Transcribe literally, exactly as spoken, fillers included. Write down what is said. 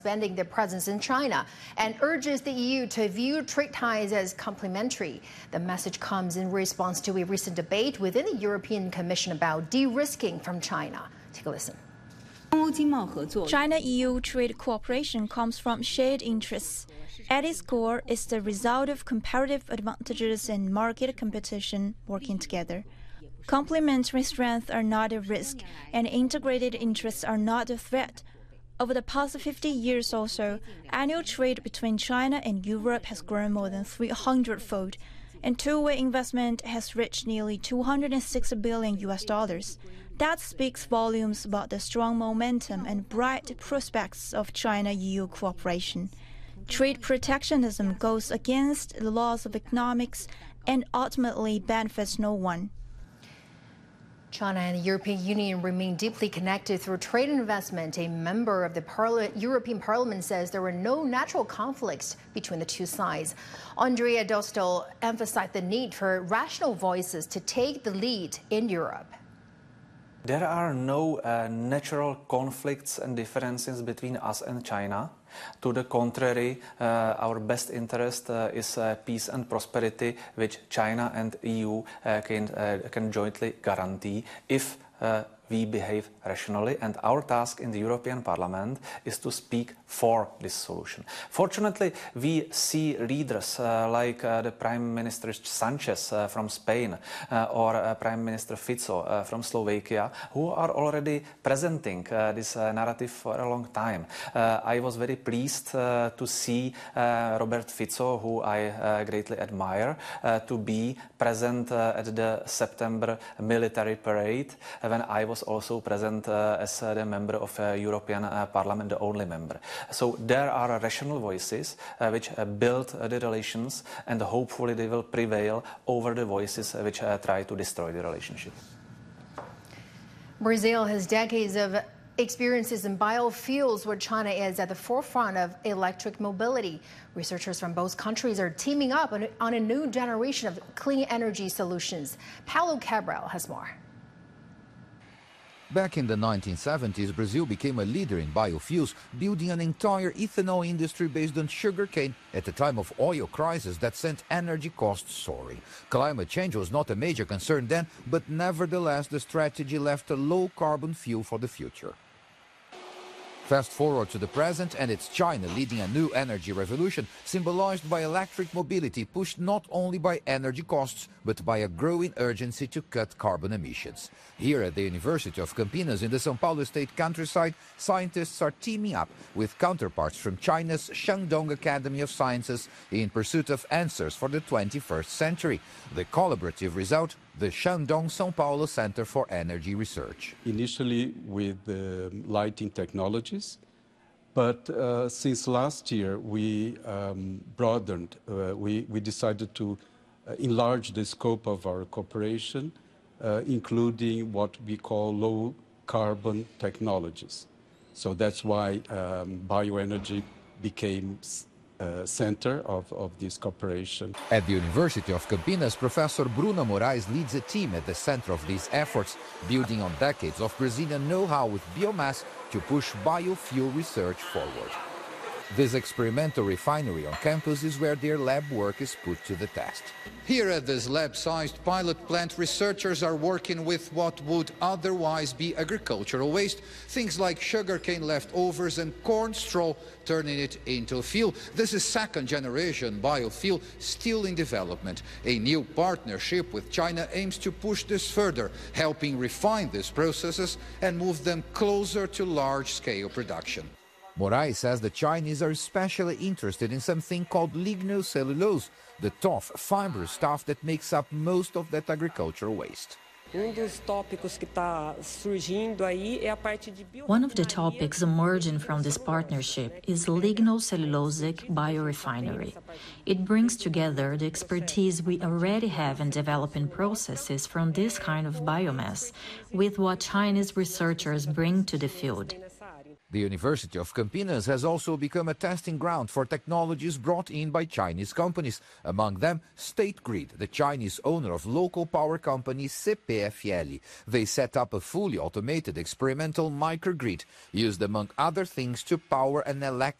expanding their presence in China and urges the E U to view trade ties as complementary. The message comes in response to a recent debate within the European Commission about de-risking from China. Take a listen. China-E U trade cooperation comes from shared interests. At its core, it's the result of comparative advantages and market competition working together. Complementary strengths are not a risk, and integrated interests are not a threat. Over the past fifty years or so, annual trade between China and Europe has grown more than three hundred fold, and two-way investment has reached nearly two hundred six billion U S dollars. That speaks volumes about the strong momentum and bright prospects of China-E U cooperation. Trade protectionism goes against the laws of economics and ultimately benefits no one. China and the European Union remain deeply connected through trade and investment. A member of the Parli- European Parliament says there were no natural conflicts between the two sides. Andrea Dostal emphasized the need for rational voices to take the lead in Europe. There are no uh, natural conflicts and differences between us and China. To the contrary, uh, our best interest uh, is uh, peace and prosperity, which China and E U uh, can, uh, can jointly guarantee if uh, we behave rationally, and our task in the European Parliament is to speak for this solution. Fortunately, we see leaders uh, like uh, the Prime Minister Sanchez uh, from Spain uh, or uh, Prime Minister Fico uh, from Slovakia, who are already presenting uh, this uh, narrative for a long time. Uh, I was very pleased uh, to see uh, Robert Fico, who I uh, greatly admire, uh, to be present uh, at the September military parade uh, when I was also present uh, as uh, the member of uh, European uh, Parliament, the only member. So there are rational voices uh, which uh, build uh, the relations, and hopefully they will prevail over the voices uh, which uh, try to destroy the relationship. Brazil has decades of experiences in biofuels, where China is at the forefront of electric mobility. Researchers from both countries are teaming up on, on a new generation of clean energy solutions. Paulo Cabral has more. Back in the nineteen seventies, Brazil became a leader in biofuels, building an entire ethanol industry based on sugarcane at a time of oil crisis that sent energy costs soaring. Climate change was not a major concern then, but nevertheless the strategy left a low-carbon fuel for the future. Fast forward to the present, and it's China leading a new energy revolution symbolized by electric mobility, pushed not only by energy costs, but by a growing urgency to cut carbon emissions. Here at the University of Campinas in the São Paulo state countryside, scientists are teaming up with counterparts from China's Shandong Academy of Sciences in pursuit of answers for the twenty-first century. The collaborative result, the Shandong São Paulo Center for Energy Research. Initially with uh, lighting technologies, but uh, since last year we um, broadened, uh, we, we decided to uh, enlarge the scope of our cooperation, uh, including what we call low carbon technologies. So that's why um, bioenergy became Uh, center of, of this cooperation. At the University of Campinas, Professor Bruno Moraes leads a team at the center of these efforts, building on decades of Brazilian know-how with biomass to push biofuel research forward. This experimental refinery on campus is where their lab work is put to the test. Here at this lab-sized pilot plant, researchers are working with what would otherwise be agricultural waste, things like sugarcane leftovers and corn straw, turning it into fuel. This is second-generation biofuel still in development. A new partnership with China aims to push this further, helping refine these processes and move them closer to large-scale production. Moraes says the Chinese are especially interested in something called lignocellulose, the tough, fibrous stuff that makes up most of that agricultural waste. One of the topics emerging from this partnership is lignocellulosic biorefinery. It brings together the expertise we already have in developing processes from this kind of biomass with what Chinese researchers bring to the field. The University of Campinas has also become a testing ground for technologies brought in by Chinese companies, among them State Grid, the Chinese owner of local power company C P F L. They set up a fully automated experimental microgrid, used among other things to power an electric